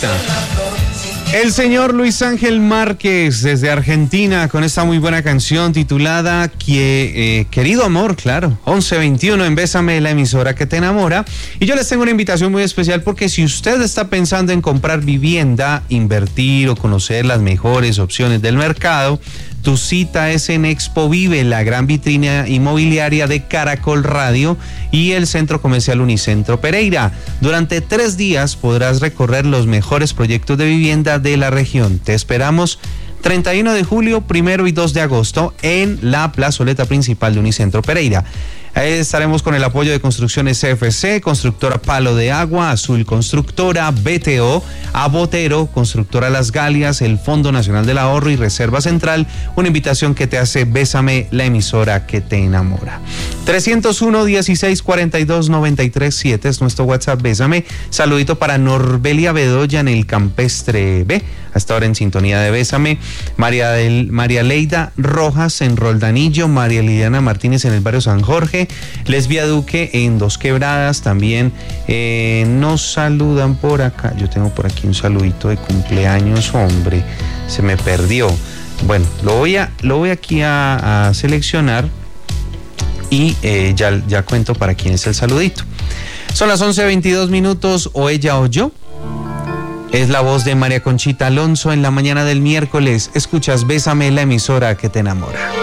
Conchita. El señor Luis Ángel Márquez desde Argentina con esta muy buena canción titulada Querido Amor, claro, 11:21 en Bésame, la emisora que te enamora. Y yo les tengo una invitación muy especial porque si usted está pensando en comprar vivienda, invertir o conocer las mejores opciones del mercado, tu cita es en Expo Vive, la gran vitrina inmobiliaria de Caracol Radio y el Centro Comercial Unicentro Pereira. Durante 3 días podrás recorrer los mejores proyectos de vivienda de la región. Te esperamos 31 de julio, 1 y 2 de agosto en la plazoleta principal de Unicentro Pereira. Ahí estaremos con el apoyo de Construcciones CFC, Constructora Palo de Agua, Azul Constructora, BTO, Abotero, Constructora Las Galias, el Fondo Nacional del Ahorro y Reserva Central. Una invitación que te hace Bésame, la emisora que te enamora. 301-1642-937 es nuestro WhatsApp, Bésame. Saludito para Norbelia Bedoya en el Campestre B, hasta ahora en sintonía de Bésame. María Leida Rojas en Roldanillo, María Liliana Martínez en el barrio San Jorge, Lesbia Duque en Dos Quebradas también. Nos saludan por acá. Yo tengo por aquí un saludito de cumpleaños, hombre, se me perdió. Bueno, lo voy aquí a seleccionar y ya cuento para quién es el saludito. Son las 11:22, o ella o yo. Es la voz de María Conchita Alonso en la mañana del miércoles. Escuchas Bésame, la emisora que te enamora.